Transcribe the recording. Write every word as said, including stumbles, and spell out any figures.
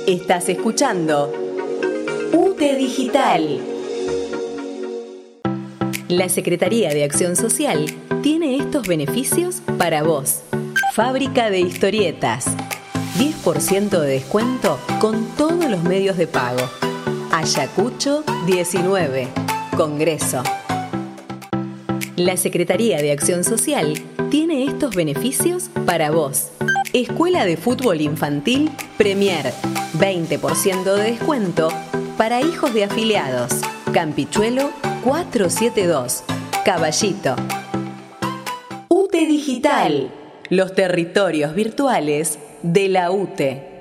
Estás escuchando U T E Digital. La Secretaría de Acción Social tiene estos beneficios para vos. Fábrica de historietas. diez por ciento de descuento con todos los medios de pago. Ayacucho diecinueve. Congreso. La Secretaría de Acción Social tiene estos beneficios para vos. Escuela de Fútbol Infantil Premier. veinte por ciento de descuento para hijos de afiliados. Campichuelo cuatrocientos setenta y dos. Caballito. U T E Digital. Los territorios virtuales de la U T E.